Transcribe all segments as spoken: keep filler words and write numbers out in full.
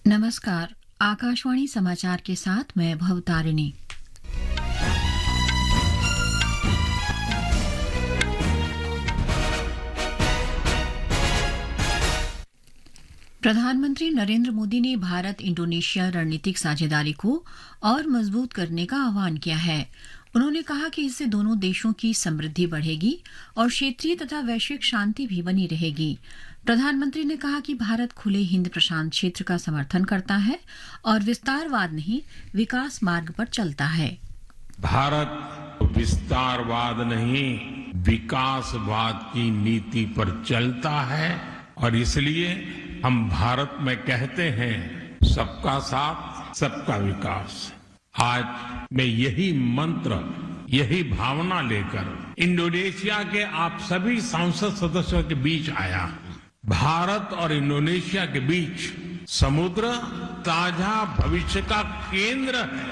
नमस्कार। आकाशवाणी समाचार के साथ मैं भवतारिणी। प्रधानमंत्री नरेंद्र मोदी ने भारत इंडोनेशिया रणनीतिक साझेदारी को और मजबूत करने का आह्वान किया है। उन्होंने कहा कि इससे दोनों देशों की समृद्धि बढ़ेगी और क्षेत्रीय तथा वैश्विक शांति भी बनी रहेगी। प्रधानमंत्री ने कहा कि भारत खुले हिंद प्रशांत क्षेत्र का समर्थन करता है और विस्तारवाद नहीं, विकास मार्ग पर चलता है। भारत विस्तारवाद नहीं, विकासवाद की नीति पर चलता है और इसलिए हम भारत में कहते हैं सबका साथ, सबका विकास। आज मैं यही मंत्र, यही भावना लेकर इंडोनेशिया के आप सभी सांसद सदस्यों के बीच आया हूं। भारत और इंडोनेशिया के बीच समुद्र ताजा भविष्य का केंद्र है।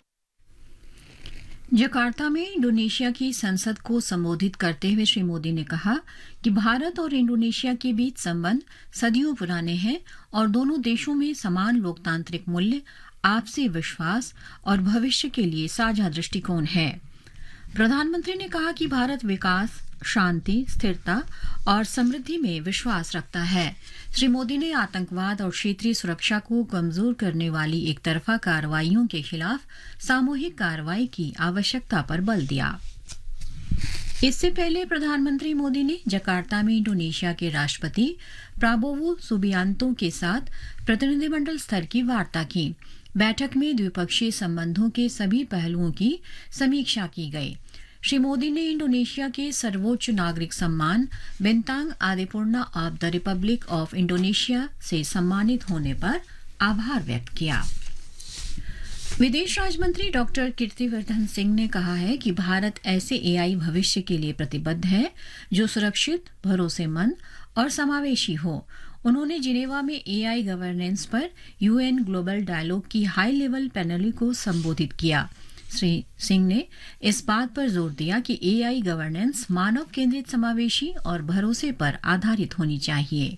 जकार्ता में इंडोनेशिया की संसद को संबोधित करते हुए श्री मोदी ने कहा कि भारत और इंडोनेशिया के बीच संबंध सदियों पुराने हैं और दोनों देशों में समान लोकतांत्रिक मूल्य, आपसी विश्वास और भविष्य के लिए साझा दृष्टिकोण है। प्रधानमंत्री ने कहा कि भारत विकास, शांति, स्थिरता और समृद्धि में विश्वास रखता है। श्री मोदी ने आतंकवाद और क्षेत्रीय सुरक्षा को कमजोर करने वाली एक तरफा कार्रवाइयों के खिलाफ सामूहिक कार्रवाई की आवश्यकता पर बल दिया। इससे पहले प्रधानमंत्री मोदी ने जकार्ता में इंडोनेशिया के राष्ट्रपति प्राबोवो सुबियांतो के साथ प्रतिनिधिमंडल स्तर की वार्ता की। बैठक में द्विपक्षीय संबंधों के सभी पहलुओं की समीक्षा की गई। श्री मोदी ने इंडोनेशिया के सर्वोच्च नागरिक सम्मान बिंतांग आदिपुर्ना of the Republic of Indonesia से सम्मानित होने पर आभार व्यक्त किया। विदेश राज्य मंत्री डॉक्टर कीर्तिवर्धन सिंह ने कहा है कि भारत ऐसे एआई भविष्य के लिए प्रतिबद्ध है जो सुरक्षित, भरोसेमंद और समावेशी हो। उन्होंने जिनेवा में एआई गवर्नेंस पर यूएन ग्लोबल डायलॉग की हाई लेवल पैनल को संबोधित किया। श्री सिंह ने इस बात पर जोर दिया कि एआई गवर्नेंस मानव केंद्रित, समावेशी और भरोसे पर आधारित होनी चाहिए।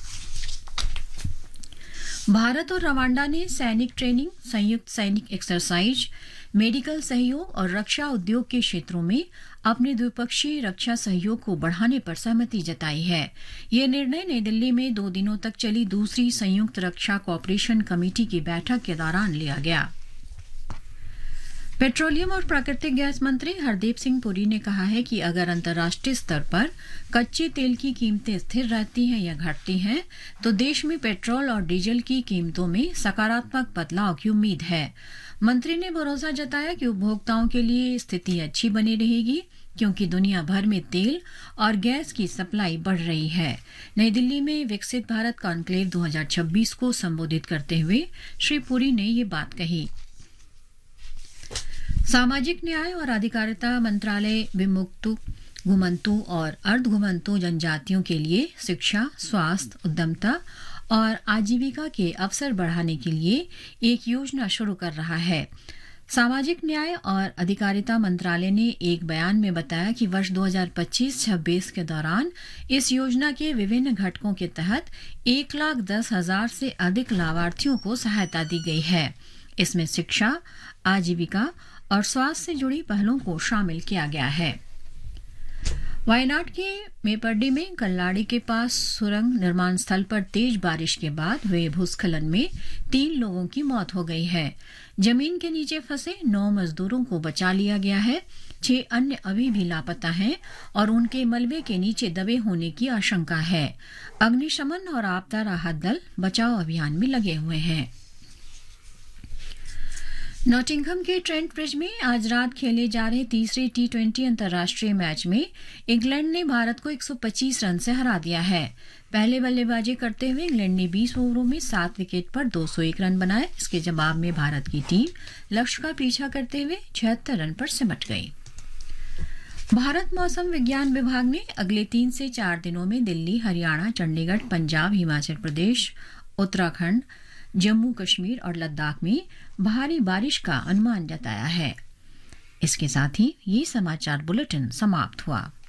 भारत और रवांडा ने सैनिक ट्रेनिंग, संयुक्त सैनिक एक्सरसाइज, मेडिकल सहयोग और रक्षा उद्योग के क्षेत्रों में अपने द्विपक्षीय रक्षा सहयोग को बढ़ाने पर सहमति जताई है। यह निर्णय नई दिल्ली में दो दिनों तक चली दूसरी संयुक्त रक्षा कोऑपरेशन कमेटी की बैठक के दौरान लिया गया। पेट्रोलियम और प्राकृतिक गैस मंत्री हरदीप सिंह पुरी ने कहा है कि अगर अंतर्राष्ट्रीय स्तर पर कच्चे तेल की कीमतें स्थिर रहती हैं या घटती हैं, तो देश में पेट्रोल और डीजल की कीमतों में सकारात्मक बदलाव की उम्मीद है। मंत्री ने भरोसा जताया कि उपभोक्ताओं के लिए स्थिति अच्छी बनी रहेगी क्योंकि दुनिया भर में तेल और गैस की सप्लाई बढ़ रही है। नई दिल्ली में विकसित भारत कॉन्क्लेव दो हज़ार छब्बीस को संबोधित करते हुए श्री पुरी ने ये बात कही। सामाजिक न्याय और अधिकारिता मंत्रालय विमुक्त, घुमंतु और अर्ध घुमंतु जनजातियों के लिए शिक्षा, स्वास्थ्य, उद्यमता और आजीविका के अवसर बढ़ाने के लिए एक योजना शुरू कर रहा है। सामाजिक न्याय और अधिकारिता मंत्रालय ने एक बयान में बताया कि वर्ष दो हज़ार पच्चीस छब्बीस के दौरान इस योजना के विभिन्न घटकों के तहत एक लाख दस हजार से अधिक लाभार्थियों को सहायता दी गई है। इसमें शिक्षा, आजीविका और स्वास्थ्य से जुड़ी पहलों को शामिल किया गया है। वायनाड के मेपरडी में कल्लाड़ी के पास सुरंग निर्माण स्थल पर तेज बारिश के बाद हुए भूस्खलन में तीन लोगों की मौत हो गई है। जमीन के नीचे फंसे नौ मजदूरों को बचा लिया गया है। छह अन्य अभी भी लापता हैं और उनके मलबे के नीचे दबे होने की आशंका है। अग्निशमन और आपदा राहत दल बचाव अभियान में लगे हुए हैं। नॉटिंघम के ट्रेंट ब्रिज में आज रात खेले जा रहे तीसरे टी ट्वेंटी अंतर्राष्ट्रीय मैच में इंग्लैंड ने भारत को एक सौ पच्चीस रन से हरा दिया है। पहले बल्लेबाजी करते हुए इंग्लैंड ने बीस ओवरों में सात विकेट पर दो सौ एक रन बनाए। इसके जवाब में भारत की टीम लक्ष्य का पीछा करते हुए छिहत्तर रन पर सिमट गई। भारत मौसम विज्ञान विभाग ने अगले तीन से चार दिनों में दिल्ली, हरियाणा, चंडीगढ़, पंजाब, हिमाचल प्रदेश, उत्तराखंड, जम्मू कश्मीर और लद्दाख में भारी बारिश का अनुमान जताया है। इसके साथ ही ये समाचार बुलेटिन समाप्त हुआ।